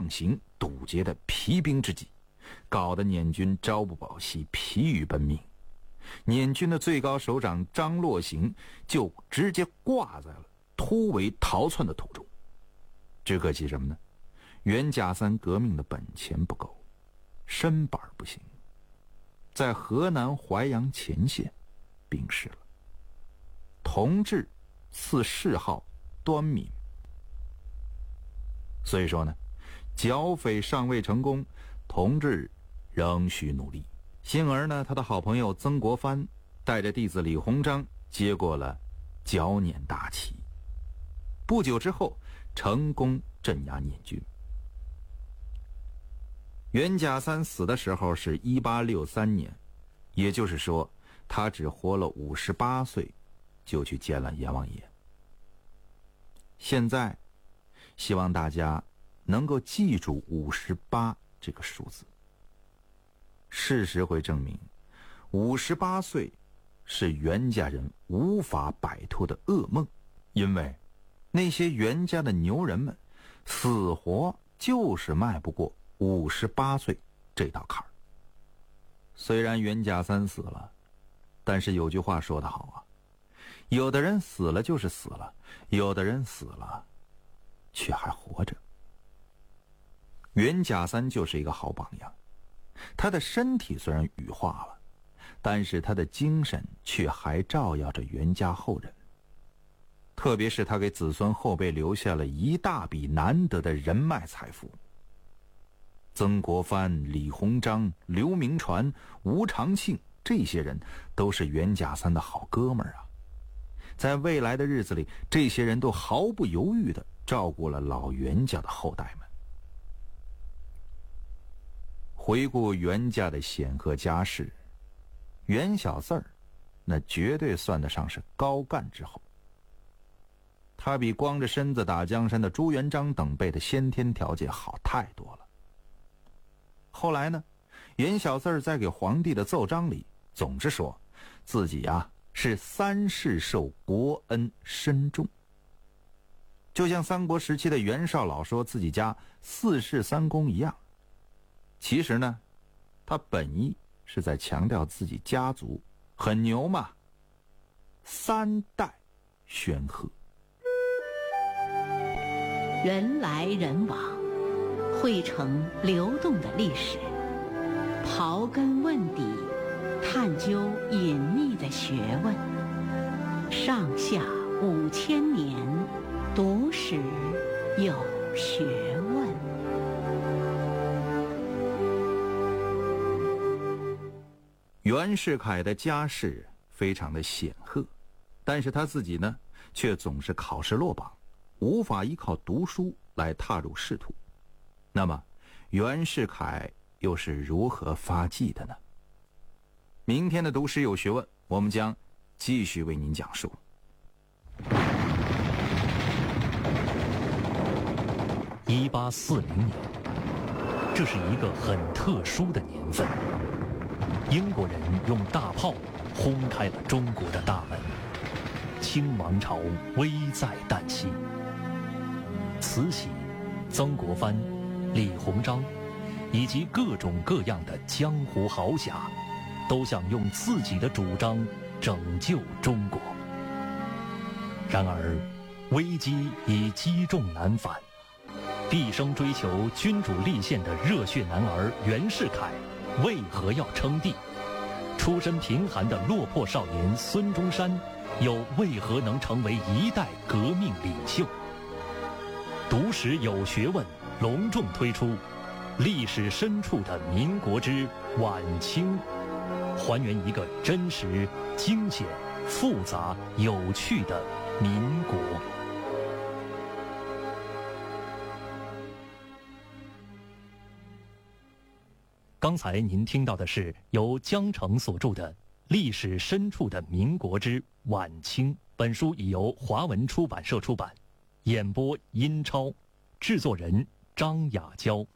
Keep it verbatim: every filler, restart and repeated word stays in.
横行堵截的疲兵之计，搞得捻军朝不保夕，疲于奔命。捻军的最高首长张洛行就直接挂在了突围逃窜的途中。只可惜什么呢？袁甲三革命的本钱不够，身板不行，在河南淮阳前线病逝了。同治赐谥号端敏。所以说呢，剿匪尚未成功，同治仍需努力。幸而呢，他的好朋友曾国藩带着弟子李鸿章接过了剿捻大旗，不久之后成功镇压捻军。袁甲三死的时候是一八六三年，也就是说他只活了五十八岁就去见了阎王爷。现在希望大家能够记住五十八这个数字。事实会证明，五十八岁是袁家人无法摆脱的噩梦，因为那些袁家的牛人们死活就是迈不过五十八岁这道坎儿。虽然袁甲三死了，但是有句话说得好啊，有的人死了就是死了，有的人死了却还活着。袁甲三就是一个好榜样，他的身体虽然羽化了，但是他的精神却还照耀着袁家后人。特别是他给子孙后辈留下了一大笔难得的人脉财富。曾国藩、李鸿章、刘铭传、吴长庆这些人都是袁甲三的好哥们儿啊。在未来的日子里，这些人都毫不犹豫地照顾了老袁家的后代们。回顾袁家的显赫家世，袁小四儿那绝对算得上是高干之后。他比光着身子打江山的朱元璋等辈的先天条件好太多了。后来呢，袁小四儿在给皇帝的奏章里总是说自己啊是三世受国恩深重，就像三国时期的袁绍老说自己家四世三公一样。其实呢，他本意是在强调自己家族很牛嘛，三代显赫。 人来人往，汇成流动的历史，刨根问底，探究隐秘的学问。上下五千年，读史有学问。 袁世凯的家世非常的显赫，但是他自己呢，却总是考试落榜，无法依靠读书来踏入仕途。那么，袁世凯又是如何发迹的呢？明天的读史有学问，我们将继续为您讲述。 一八四零年，这是一个很特殊的年份。英国人用大炮轰开了中国的大门，清王朝危在旦夕。慈禧、曾国藩、李鸿章以及各种各样的江湖豪侠，都想用自己的主张拯救中国。然而，危机已积重难返，毕生追求君主立宪的热血男儿袁世凯为何要称帝？出身贫寒的落魄少年孙中山又为何能成为一代革命领袖？读史有学问隆重推出历史深处的民国之晚清，还原一个真实、精简、复杂、有趣的民国。刚才您听到的是由江城所著的《历史深处的民国之晚清》，本书已由华文出版社出版，演播殷超，制作人张雅娇。